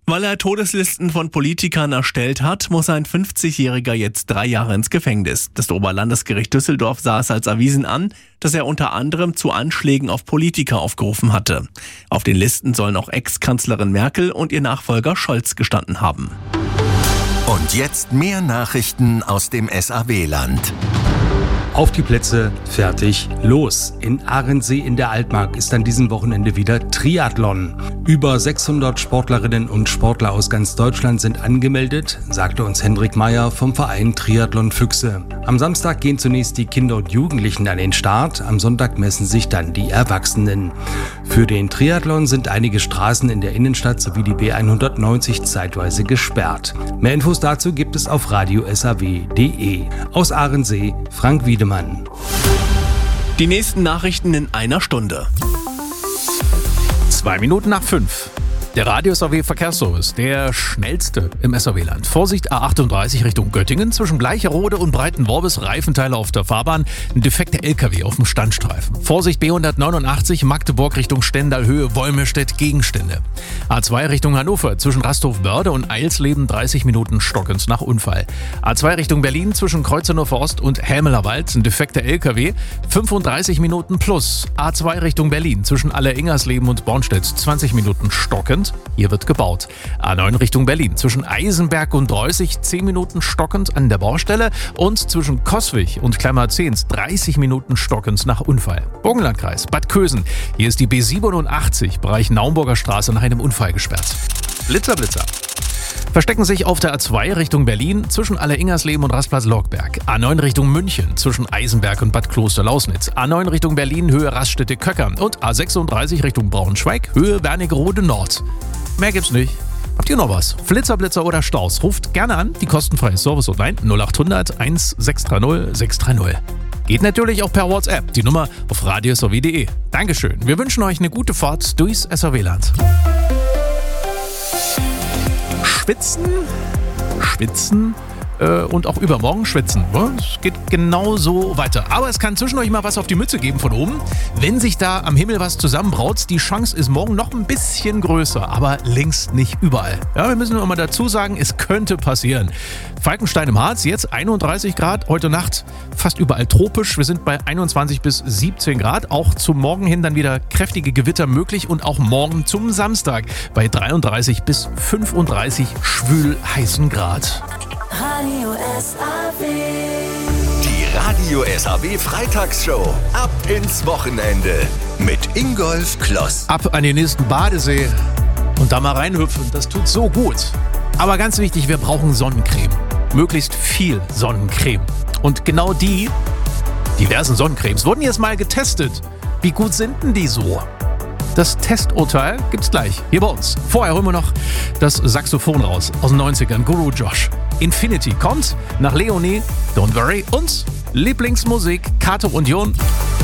Weil er Todeslisten von Politikern erstellt hat, muss ein 50-Jähriger jetzt 3 Jahre ins Gefängnis. Das Oberlandesgericht Düsseldorf sah es als erwiesen an, dass er unter anderem zu Anschlägen auf Politiker aufgerufen hatte. Auf den Listen sollen auch Ex-Kanzlerin Merkel und ihr Nachfolger Scholz gestanden haben. Und jetzt mehr Nachrichten aus dem SAW-Land. Auf die Plätze, fertig, los. In Ahrensee in der Altmark ist an diesem Wochenende wieder Triathlon. Über 600 Sportlerinnen und Sportler aus ganz Deutschland sind angemeldet, sagte uns Hendrik Meyer vom Verein Triathlon Füchse. Am Samstag gehen zunächst die Kinder und Jugendlichen an den Start, am Sonntag messen sich dann die Erwachsenen. Für den Triathlon sind einige Straßen in der Innenstadt sowie die B190 zeitweise gesperrt. Mehr Infos dazu gibt es auf radiosaw.de. Aus Ahrensee, Frank Wiedemann. Die nächsten Nachrichten in einer Stunde. 2 Minuten nach 5. Der Radio-SAW-Verkehrsservice, der schnellste im SAW-Land. Vorsicht, A38 Richtung Göttingen, zwischen Bleicherode und Breitenworbis, Reifenteile auf der Fahrbahn, ein defekter LKW auf dem Standstreifen. Vorsicht, B189 Magdeburg Richtung Stendal-Höhe, Wolmirstedt, Gegenstände. A2 Richtung Hannover, zwischen Rasthof-Börde und Eilsleben, 30 Minuten stockend nach Unfall. A2 Richtung Berlin, zwischen Kreuzneufer Ost und Hämellerwald, ein defekter LKW, 35 Minuten plus. A2 Richtung Berlin, zwischen Aller-Ingersleben und Bornstedt, 20 Minuten stockend. Hier wird gebaut. A9 Richtung Berlin, zwischen Eisenberg und Reußig 10 Minuten stockend an der Baustelle und zwischen Coswig und Kleimarzens 30 Minuten stockend nach Unfall. Burgenlandkreis, Bad Kösen. Hier ist die B87, Bereich Naumburger Straße, nach einem Unfall gesperrt. Blitzer. Verstecken sich auf der A2 Richtung Berlin zwischen Aller-Ingersleben und Rastplatz-Lockberg. A9 Richtung München zwischen Eisenberg und Bad Kloster-Lausnitz. A9 Richtung Berlin Höhe Raststätte-Köckern und A36 Richtung Braunschweig Höhe Wernigerode Nord. Mehr gibt's nicht. Habt ihr noch was? Blitzer oder Staus? Ruft gerne an, die kostenfreie Service-Hotline 0800 1630 630. Geht natürlich auch per WhatsApp, die Nummer auf radiosaw.de. Dankeschön. Wir wünschen euch eine gute Fahrt durchs SAW-Land. Schwitzen und auch übermorgen schwitzen. Es geht genauso weiter. Aber es kann zwischen euch mal was auf die Mütze geben von oben. Wenn sich da am Himmel was zusammenbraut, die Chance ist morgen noch ein bisschen größer, aber längst nicht überall. Ja, wir müssen nur mal dazu sagen, es könnte passieren. Falkenstein im Harz, jetzt 31 Grad, heute Nacht fast überall tropisch. Wir sind bei 21 bis 17 Grad. Auch zum Morgen hin dann wieder kräftige Gewitter möglich und auch morgen zum Samstag bei 33 bis 35 schwül heißen Grad. Radio SAW. Die Radio SAW Freitagsshow. Ab ins Wochenende. Mit Ingolf Kloss. Ab an den nächsten Badesee und da mal reinhüpfen. Das tut so gut. Aber ganz wichtig, wir brauchen Sonnencreme. Möglichst viel Sonnencreme. Und genau die diversen Sonnencremes wurden jetzt mal getestet. Wie gut sind denn die so? Das Testurteil gibt's gleich hier bei uns. Vorher holen wir noch das Saxophon raus aus den 90ern. Guru Josh. Infinity kommt nach Leonie, Don't Worry und Lieblingsmusik Kato und Jon.